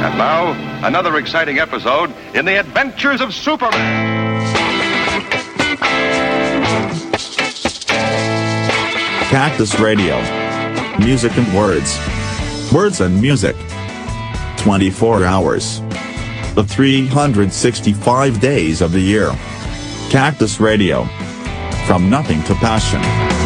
And now, another exciting episode in the adventures of Superman. Cactus Radio. Music and words. Words and music. 24 hours. The 365 days of the year. Cactus Radio. From nothing to passion.